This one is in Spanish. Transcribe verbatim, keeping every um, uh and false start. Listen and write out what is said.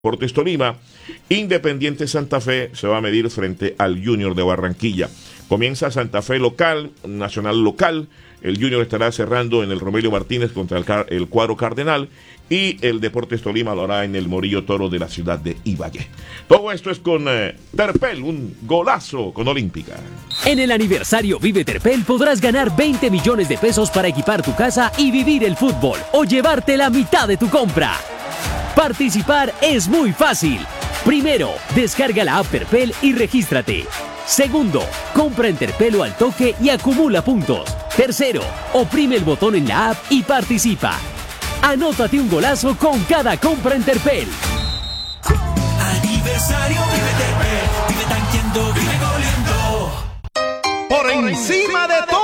Deportes Tolima. Independiente Santa Fe se va a medir frente al Junior de Barranquilla. Comienza Santa Fe local, Nacional local. El Junior estará cerrando en el Romelio Martínez contra el, el cuadro Cardenal. Y el Deportes Tolima lo hará en el Morillo Toro de la ciudad de Ibagué. Todo esto es con eh, Terpel, un golazo con Olímpica. En el aniversario Vive Terpel podrás ganar veinte millones de pesos para equipar tu casa y vivir el fútbol o llevarte la mitad de tu compra. Participar es muy fácil. Primero, descarga la app Terpel y regístrate. Segundo, compra en Terpel o al toque y acumula puntos. Tercero, oprime el botón en la app y participa. Anótate un golazo con cada compra en Terpel. Aniversario Vive Terpel, vive tanqueando, vive goleando. Por encima de todo.